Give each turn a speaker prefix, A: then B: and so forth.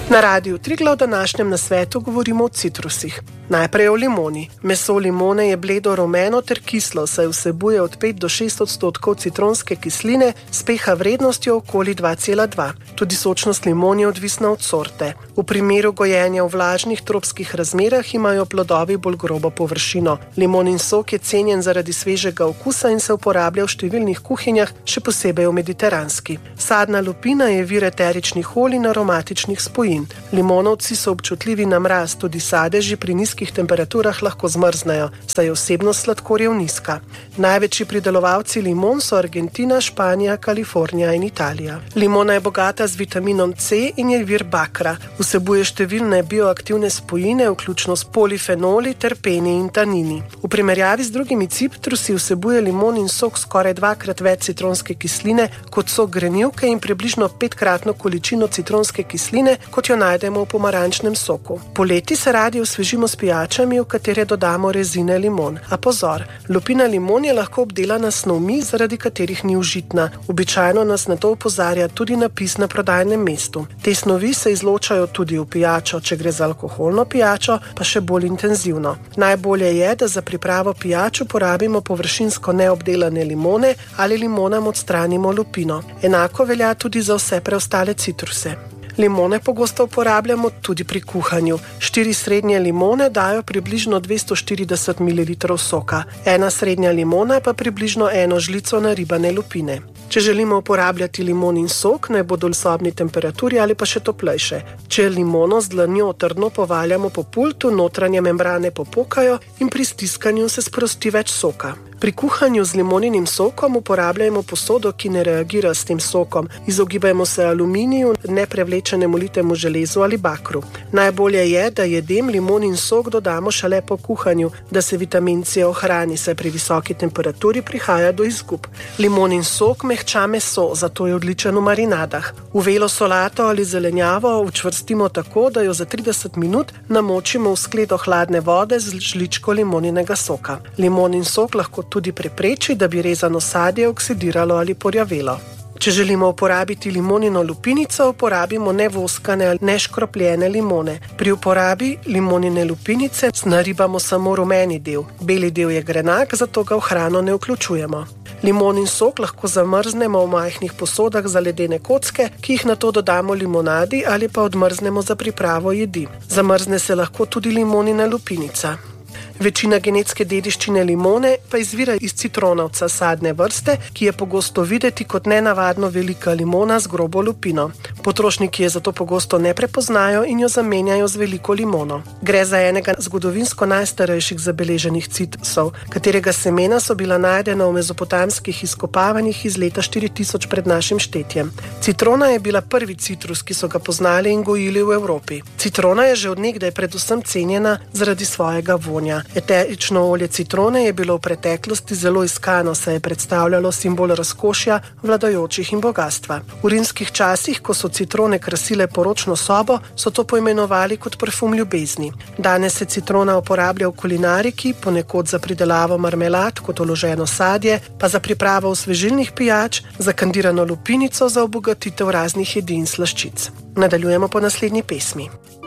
A: Na Radiu Triglav današnjem nasvetu govorimo o citrusih. Najprej o limoni. Meso limone je bledo rumeno ter kislo, saj vsebuje od 5 do 6% citronske kisline s pH vrednostjo okoli 2,2. Tudi sočnost limon je odvisna od sorte. V primeru gojenja v vlažnih tropskih razmerah imajo plodovi bolj grobo površino. Limonin sok je cenjen zaradi svežega okusa in se uporablja v številnih kuhinjah, še posebej v mediteranski. Sadna lupina je vir eteričnih olj in aromatičnih spojin. Limonovci so občutljivi na mraz, tudi sadeži pri nizkih temperaturah lahko zmrznejo, saj je vsebnost sladkorjev nizka. Največji pridelovalci limon so Argentina, Španija, Kalifornija in Italija. Limona je bogata z vitaminom C in je vir bakra. Vsebuje številne bioaktivne spojine, vključno s polifenoli, terpeni in tanini. V primerjavi z drugimi citrusi vsebuje limonin sok skoraj 2-krat več citronske kisline kot sok grenivke in približno 5-kratno količino citronske kisline, kot jo najdemo v pomarančnem soku. Poleti se radi osvežimo s pijačami, v katere dodamo rezine limon. A pozor, lupina limon je lahko obdelana s snovmi, zaradi katerih ni užitna. Običajno nas na to opozarja tudi napis na prodajnem mestu. Te snovi se izločajo tudi v pijačo, če gre za alkoholno pijačo, pa še bolj intenzivno. Najbolje je, da za pripravo pijač uporabimo površinsko neobdelane limone ali limonam odstranimo lupino. Enako velja tudi za vse preostale citruse. Limone pogosto uporabljamo tudi pri kuhanju. 4 srednje limone dajo približno 240 ml soka. 1 srednja limona pa približno 1 žlico naribane lupine. Če želimo uporabljati limonin sok, naj bo do sobni temperaturi ali pa še toplejše. Če limono z dlanjo trdno povaljamo po pultu, notranje membrane popokajo in pri stiskanju se sprosti več soka. Pri kuhanju z limoninim sokom uporabljajmo posodo, ki ne reagira s tem sokom. Izogibajmo se aluminiju, neprevlečenemu litemu železu ali bakru. Najbolje je, da jedem limonin sok dodamo šele po kuhanju, da se vitamin C ohrani, saj pri visoki temperaturi prihaja do izgub. Limonin sok mehča meso, zato je odličen v marinadah. Uvelo solato ali zelenjavo učvrstimo tako, da jo za 30 minut namočimo v skledo hladne vode z žličko limoninega soka. Limonin sok lahko tudi prepreči, da bi rezano sadje oksidiralo ali porjavelo. Če želimo uporabiti limonino lupinico, uporabimo nevoskane ali neškropljene limone. Pri uporabi limonine lupinice naribamo samo rumeni del. Beli del je grenak, zato ga v hrano ne vključujemo. Limonin sok lahko zamrznemo v majhnih posodah za ledene kocke, ki jih nato dodamo limonadi ali pa odmrznemo za pripravo jedi. Zamrzne se lahko tudi limonina lupinica. Večina genetske dediščine limone pa izvira iz citronovca sadne vrste, ki je pogosto videti kot nenavadno velika limona z grobo lupino. Potrošniki je zato pogosto ne prepoznajo in jo zamenjajo z veliko limono. Gre za enega zgodovinsko najstarejših zabeleženih citrusov, katerega semena so bila najdena v mezopotamskih izkopavanjih iz leta 4000 pred našim štetjem. Citrona je bila prvi citrus, ki so ga poznali in gojili v Evropi. Citrona je že od nekdaj predvsem cenjena zaradi svojega vonja. Eterično olje citrone je bilo v preteklosti zelo iskano, saj je predstavljalo simbol razkošja, vladajočih in bogatstva. V rimskih časih, ko so citrone krasile poročno sobo, so to poimenovali kot parfum ljubezni. Danes se citrona uporablja v kulinariki, ponekod za pridelavo marmelad kot vloženo sadje, pa za pripravo osvežilnih pijač, za kandirano lupinico za obogatitev raznih jedi in slaščic. Nadaljujemo po naslednji pesmi.